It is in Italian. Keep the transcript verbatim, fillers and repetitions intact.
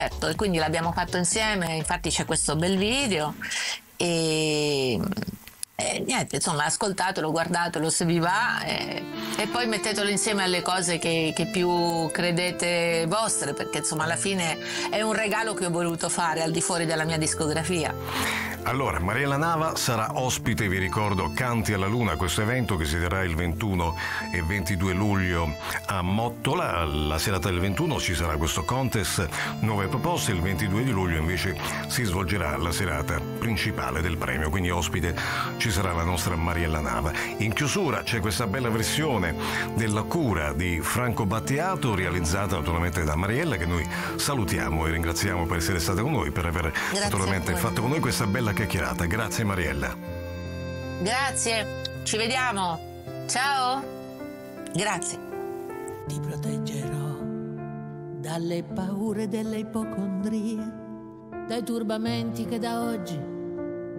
Certo, e quindi l'abbiamo fatto insieme, infatti c'è questo bel video e, e niente, insomma, ascoltatelo, guardatelo se vi va e, e poi mettetelo insieme alle cose che, che più credete vostre, perché insomma alla fine è un regalo che ho voluto fare al di fuori della mia discografia. Allora, Mariella Nava sarà ospite, vi ricordo, Canti alla Luna, questo evento che si terrà il ventuno e ventidue luglio a Mottola. La serata del ventuno ci sarà questo contest, nuove proposte, il ventidue di luglio invece si svolgerà la serata principale del premio, quindi ospite ci sarà la nostra Mariella Nava. In chiusura c'è questa bella versione della Cura di Franco Battiato, realizzata naturalmente da Mariella, che noi salutiamo e ringraziamo per essere stata con noi, per aver Grazie naturalmente fatto con noi questa bella chiacchierata. Grazie Mariella. Grazie, ci vediamo. Ciao. Grazie. Ti proteggerò dalle paure delle ipocondrie, dai turbamenti che da oggi